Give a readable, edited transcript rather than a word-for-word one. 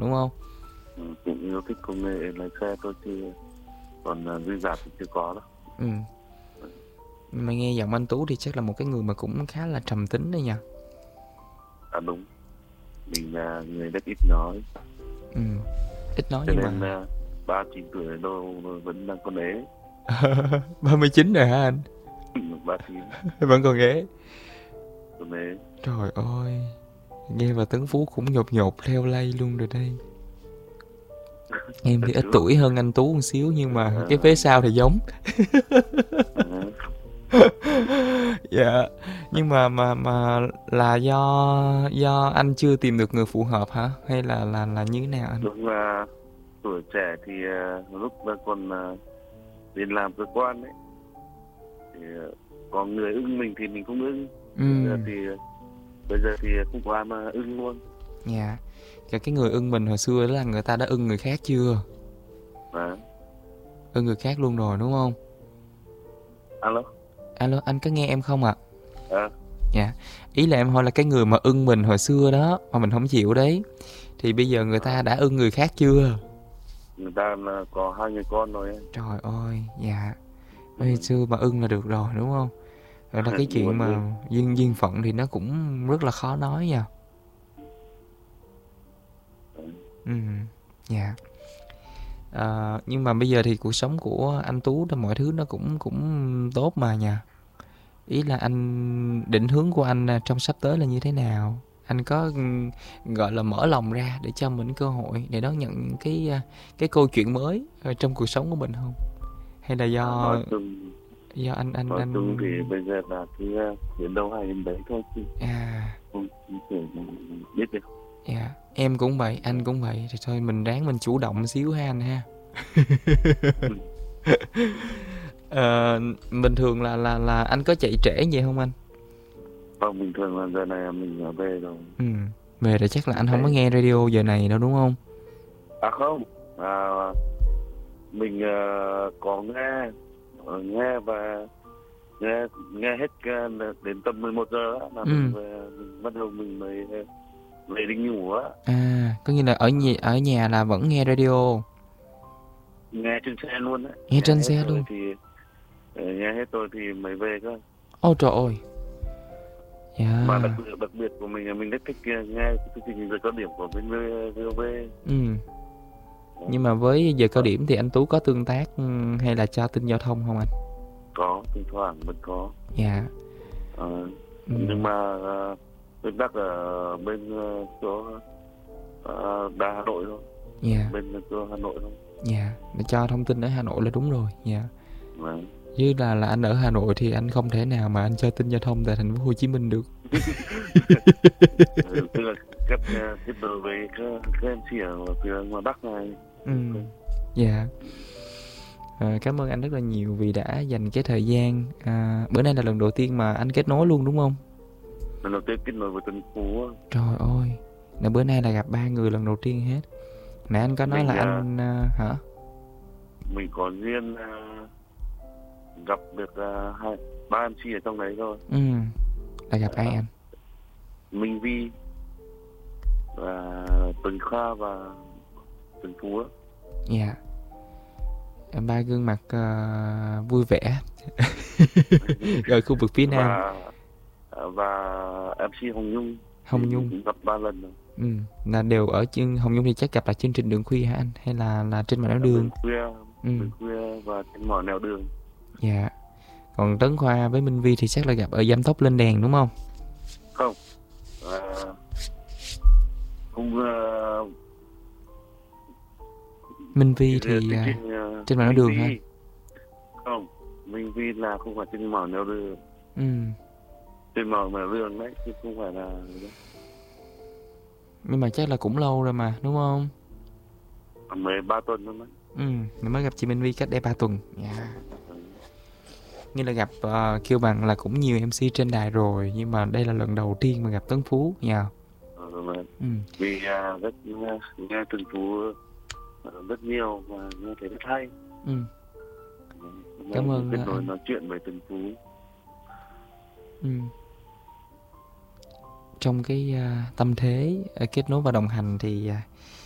đúng không? Cũng yêu thích công nghệ lái xe thôi chứ còn dư dả thì chưa có đâu. Ừ. Mà nghe giọng anh Tú thì chắc là một cái người mà cũng khá là trầm tính đấy nha. Đúng, mình là người rất ít nói, Ừ. Ít nói cho nhưng nên mà 39 tuổi đâu vẫn đang còn ế. 39 rồi hả anh? 39 Vẫn còn ghế. còn ế. Trời ơi, nghe vào Tấn Phú cũng nhột nhột leo lay luôn rồi đây. Em thì ít tuổi hơn anh Tú một xíu nhưng mà cái vế sau thì giống. Ờ, Dạ, nhưng mà là do anh chưa tìm được người phù hợp hả? Hay là như thế nào anh? Đúng là tuổi trẻ thì lúc mà còn đi làm cơ quan ấy thì có người ưng mình thì mình không ưng. Bây giờ thì không có ai mà ưng luôn. Dạ. Cái người ưng mình hồi xưa đó là người ta đã ưng người khác chưa? Đó. Ưng người khác luôn rồi đúng không? Alo. Alo, anh có nghe em không ạ? Ờ. Dạ. Ý là em hỏi là cái người mà ưng mình hồi xưa đó mà mình không chịu đấy, thì bây giờ người ta đã ưng người khác chưa? Người ta là có 2 người con rồi ấy. Trời ơi, dạ. Hồi xưa mà ưng là được rồi đúng không? Rồi là cái Nhưng mà chuyện mà duyên phận thì nó cũng rất là khó nói nha. Dạ. Nhưng mà bây giờ thì cuộc sống của anh Tú đó mọi thứ nó cũng cũng tốt mà nha. Ý là anh định hướng của anh trong sắp tới là như thế nào? Anh có gọi là mở lòng ra để cho mình cơ hội để đón nhận cái câu chuyện mới ở trong cuộc sống của mình không? Hay là nói chung do anh thì bây giờ là cứ đến đâu hay đến đấy thôi chứ à không thể biết được. dạ, em cũng vậy, anh cũng vậy. Thì thôi mình ráng mình chủ động xíu ha anh ha. Ừ. Ờ, bình thường là anh có chạy trễ vậy không anh? Không, bình thường là giờ này mình ở về rồi. Về rồi chắc là anh không có Thế nghe radio giờ này đâu đúng không? không, mình có nghe và nghe hết đến tầm 11 giờ á, là mình bắt đầu mình mới về đi ngủ á. Có nghĩa là ở nhà là vẫn nghe radio, Nghe trên xe luôn á, nghe nghe trên hết xe rồi luôn. thì nghe hết rồi thì mới về cơ. Ôi trời ơi. Mà đặc Dạ. biệt đặc biệt của mình là mình rất thích nghe cái chương trình giờ cao điểm của bên VOV. Nhưng mà với giờ cao điểm thì anh Tú có tương tác hay là cho tin giao thông không anh? Có, thỉnh thoảng vẫn có. Dạ. Nhưng mà tương tác ở bên chỗ Đà Hà Nội thôi. Dạ. Bên chỗ Hà Nội thôi. Dạ, để cho thông tin ở Hà Nội là đúng rồi. Dạ. Vâng. Chứ là anh ở Hà Nội thì anh không thể nào mà anh cho tin giao thông tại thành phố Hồ Chí Minh được. Tức là kết nối với các em chị ở phía ngoài Bắc này. Dạ. Cảm ơn anh rất là nhiều vì đã dành cái thời gian. Bữa nay là lần đầu tiên mà anh kết nối luôn đúng không? Lần đầu tiên kết nối với Tuấn Phú. Trời ơi, là bữa nay là gặp 3 người lần đầu tiên hết. Nãy anh có nói là anh hả? Mình có duyên gặp được ba anh chị ở trong đấy rồi. Là gặp ai anh? Minh Vi và Tuấn Kha và Tuấn Phú. Dạ. Ba gương mặt vui vẻ ở khu vực phía Nam. Và MC Hồng Nhung. Hồng Nhung cũng gặp 3 lần rồi. Là đều ở Hồng Nhung thì chắc gặp là chương trình Đường Khuya hả anh? Hay là trên mọi nẻo đường? Đường Khuya và trên mọi nẻo đường. Dạ. Còn Tấn Khoa với Minh Vi thì chắc là gặp ở Giảm Tốc Lên Đèn đúng không? Không. Cũng Minh Vi thì trên mọi nẻo đường hả? Không, Minh Vi là không phải trên mọi nẻo đường. Trên mọi nẻo đường đấy chứ không phải là. Nhưng mà chắc là cũng lâu rồi mà đúng không? 13 tuần thôi mà. Mình mới gặp chị Minh Vi cách đây 3 tuần. Yeah. Như là gặp kêu bằng là cũng nhiều MC trên đài rồi, nhưng mà đây là lần đầu tiên mà gặp Tấn Phú nha. Vì rất nghe Tấn Phú rất nhiều và nghe thấy rất hay. Cảm ơn kết nối nói chuyện với Tấn Phú. Trong cái tâm thế kết nối và đồng hành thì